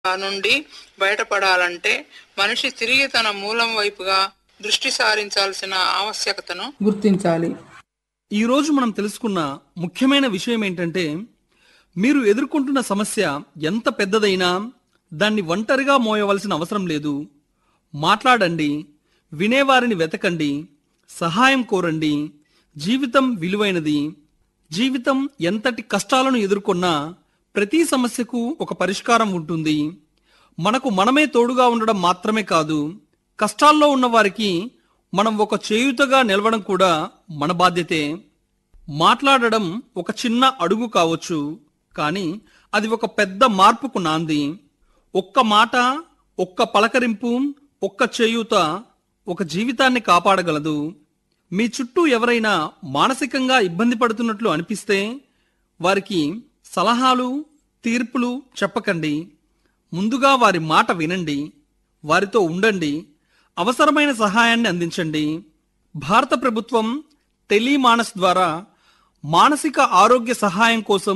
నుండి బయటపడాలంటే మనిషి తిరిగి తన మూలం వైపుగా దృష్టి సారించాల్సిన ఆవశ్యకతను గుర్తించాలి. ఈరోజు మనం తెలుసుకున్న ముఖ్యమైన విషయం ఏంటంటే, మీరు ఎదుర్కొంటున్న సమస్య ఎంత పెద్దదైనా దాన్ని ఒంటరిగా మోయవలసిన అవసరం లేదు. మాట్లాడండి, వినేవారిని వెతకండి, సహాయం కోరండి. జీవితం విలువైనది. జీవితం ఎంతటి కష్టాలను ఎదుర్కొన్నా ప్రతి సమస్యకు ఒక పరిష్కారం ఉంటుంది. మనకు మనమే తోడుగా ఉండడం మాత్రమే కాదు, కష్టాల్లో ఉన్న వారికి మనం ఒక చేయూతగా నిలవడం కూడా మన బాధ్యతే. మాట్లాడడం ఒక చిన్న అడుగు కావచ్చు, కానీ అది ఒక పెద్ద మార్పుకు నాంది. ఒక్క మాట, ఒక్క పలకరింపు, ఒక్క చేయూత ఒక జీవితాన్ని కాపాడగలదు. మీ చుట్టూ ఎవరైనా మానసికంగా ఇబ్బంది పడుతున్నట్లు అనిపిస్తే వారికి సలహాలు, తీర్పులు చెప్పకండి. ముందుగా వారి మాట వినండి, వారితో ఉండండి, అవసరమైన సహాయాన్ని అందించండి. భారత ప్రభుత్వం టెలిమానస్ ద్వారా మానసిక ఆరోగ్య సహాయం కోసం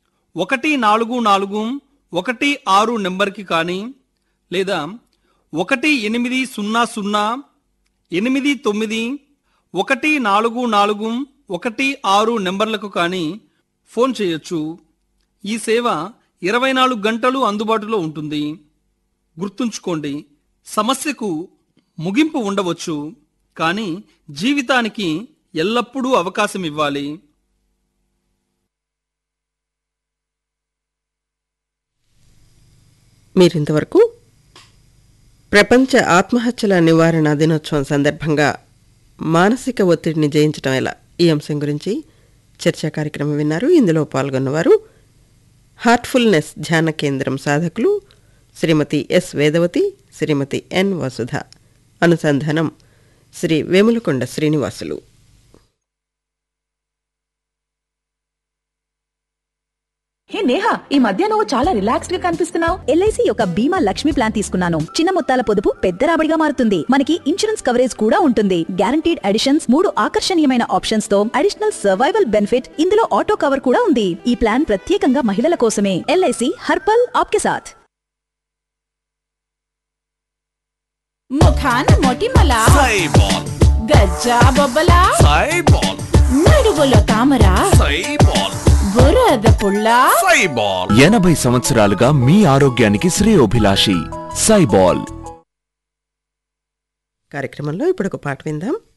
14416 నెంబర్కి కానీ లేదా 1800-89-14416 నెంబర్లకు కానీ ఫోన్ చేయొచ్చు. ఈ సేవ 24 గంటలు అందుబాటులో ఉంటుంది. గుర్తుంచుకోండి, సమస్యకు ముగింపు ఉండవచ్చు, కానీ జీవితానికి ఎల్లప్పుడూ అవకాశం ఇవ్వాలి. మీరింతవరకు ప్రపంచ ఆత్మహత్యల నివారణ దినోత్సవం సందర్భంగా మానసిక ఒత్తిడిని జయించడం ఎలా, ఈ అంశం గురించి చర్చా కార్యక్రమం విన్నారు. ఇందులో పాల్గొన్నవారు హార్ట్ఫుల్నెస్ ధ్యాన కేంద్రం సాధకులు శ్రీమతి ఎస్ వేదవతి, శ్రీమతి ఎన్ వసుధ. అనుసంధానం శ్రీ వేములకొండ శ్రీనివాసులు. హే నేహా, ఈ మధ్య నువ్వు చాలా రిలాక్స్డ్ గా కనిపిస్తున్నావు. ఎల్ఐసి యొక్క బీమా లక్ష్మి ప్లాన్ తీసుకున్నాను. చిన్న మొత్తాల పొదుపు పెద్ద రాబడిగా మారుతుంది. మనకి ఇన్సూరెన్స్ కవరేజ్ కూడా ఉంటుంది. గ్యారంటీడ్ అడిషన్స్, 3 ఆకర్షణీయమైన ఆప్షన్స్ తో అడిషనల్ సర్వైవల్ బెనిఫిట్, ఇందులో ఆటో కవర్ కూడా ఉంది. ఈ ప్లాన్ ప్రత్యేకంగా మహిళల కోసమే. ఎల్ఐసి హర్పల్ ఆప్కే సాథ్. ముఖాన మొటిమల సైబాల్, గజ్జా బొబ్బల సైబాల్, నడుగులో తామర సైబాల్, బురద పుల్ల సైబాల్. 80 సంవత్సరాలుగా మీ ఆరోగ్యానికి శ్రేయోభిలాషి సైబాల్. కార్యక్రమంలో ఇప్పుడు ఒక పాట విందాం.